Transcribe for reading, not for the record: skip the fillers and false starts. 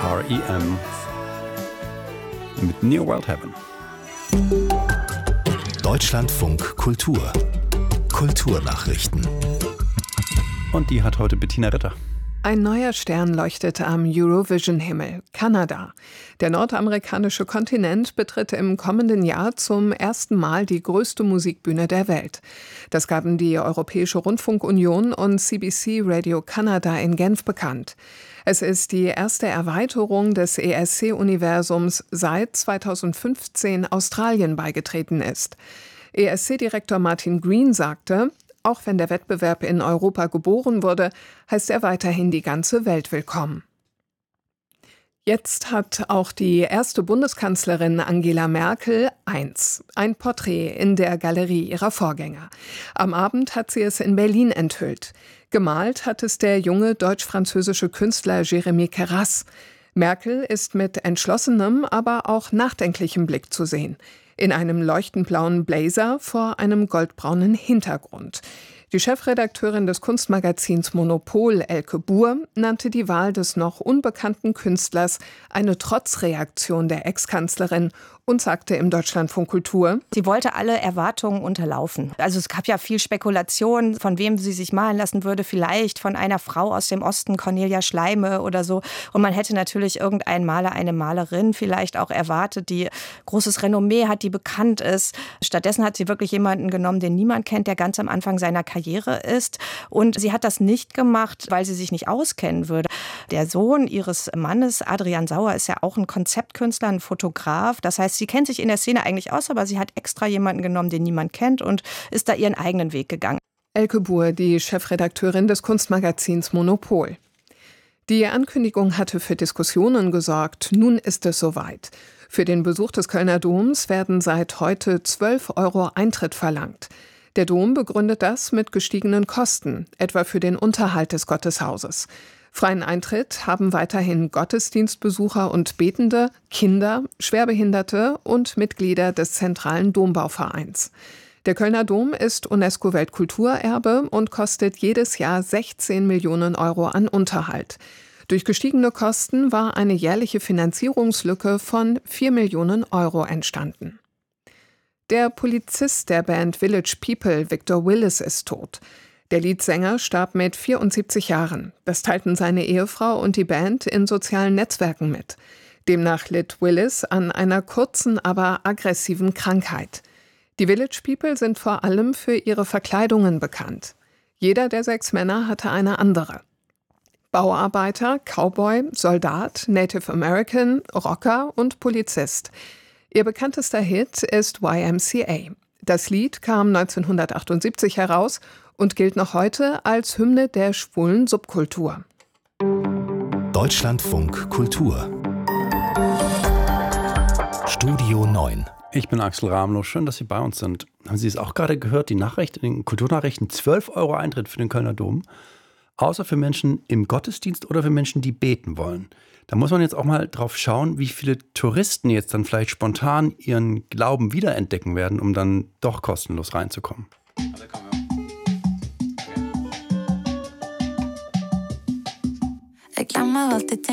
R.E.M. mit Near World Heaven. Deutschlandfunk Kultur. Kulturnachrichten. Und die hat heute Bettina Ritter. Ein neuer Stern leuchtet am Eurovision-Himmel, Kanada. Der nordamerikanische Kontinent betritt im kommenden Jahr zum ersten Mal die größte Musikbühne der Welt. Das gaben die Europäische Rundfunkunion und CBC Radio Kanada in Genf bekannt. Es ist die erste Erweiterung des ESC-Universums, seit 2015 Australien beigetreten ist. ESC-Direktor Martin Green sagte: Auch wenn der Wettbewerb in Europa geboren wurde, heißt er weiterhin die ganze Welt willkommen. Jetzt hat auch die erste Bundeskanzlerin Angela Merkel ein Porträt in der Galerie ihrer Vorgänger. Am Abend hat sie es in Berlin enthüllt. Gemalt hat es der junge deutsch-französische Künstler Jérémy Queyras. Merkel ist mit entschlossenem, aber auch nachdenklichem Blick zu sehen. In einem leuchtend blauen Blazer vor einem goldbraunen Hintergrund. Die Chefredakteurin des Kunstmagazins Monopol, Elke Buhr, nannte die Wahl des noch unbekannten Künstlers eine Trotzreaktion der Ex-Kanzlerin und sagte im Deutschlandfunk Kultur: Sie wollte alle Erwartungen unterlaufen. Also es gab ja viel Spekulation, von wem sie sich malen lassen würde. Vielleicht von einer Frau aus dem Osten, Cornelia Schleime oder so. Und man hätte natürlich irgendeinen Maler, eine Malerin vielleicht auch erwartet, die großes Renommee hat, die bekannt ist. Stattdessen hat sie wirklich jemanden genommen, den niemand kennt, der ganz am Anfang seiner Karriere ist. Und sie hat das nicht gemacht, weil sie sich nicht auskennen würde. Der Sohn ihres Mannes, Adrian Sauer, ist ja auch ein Konzeptkünstler, ein Fotograf. Das heißt, sie kennt sich in der Szene eigentlich aus, aber sie hat extra jemanden genommen, den niemand kennt und ist da ihren eigenen Weg gegangen. Elke Buhr, die Chefredakteurin des Kunstmagazins Monopol. Die Ankündigung hatte für Diskussionen gesorgt. Nun ist es soweit. Für den Besuch des Kölner Doms werden seit heute 12 € Eintritt verlangt. Der Dom begründet das mit gestiegenen Kosten, etwa für den Unterhalt des Gotteshauses. Freien Eintritt haben weiterhin Gottesdienstbesucher und Betende, Kinder, Schwerbehinderte und Mitglieder des Zentralen Dombauvereins. Der Kölner Dom ist UNESCO-Weltkulturerbe und kostet jedes Jahr 16 Millionen € an Unterhalt. Durch gestiegene Kosten war eine jährliche Finanzierungslücke von 4 Millionen € entstanden. Der Polizist der Band Village People, Victor Willis, ist tot. Der Leadsänger starb mit 74 Jahren. Das teilten seine Ehefrau und die Band in sozialen Netzwerken mit. Demnach litt Willis an einer kurzen, aber aggressiven Krankheit. Die Village People sind vor allem für ihre Verkleidungen bekannt. Jeder der 6 Männer hatte eine andere. Bauarbeiter, Cowboy, Soldat, Native American, Rocker und Polizist. Ihr bekanntester Hit ist YMCA. Das Lied kam 1978 heraus und gilt noch heute als Hymne der schwulen Subkultur. Deutschlandfunk Kultur. Studio 9. Ich bin Axel Ramlow. Schön, dass Sie bei uns sind. Haben Sie es auch gerade gehört? Die Nachricht in den Kulturnachrichten: 12 € Eintritt für den Kölner Dom. Außer für Menschen im Gottesdienst oder für Menschen, die beten wollen. Da muss man jetzt auch mal drauf schauen, wie viele Touristen jetzt dann vielleicht spontan ihren Glauben wiederentdecken werden, um dann doch kostenlos reinzukommen. Reclama alltid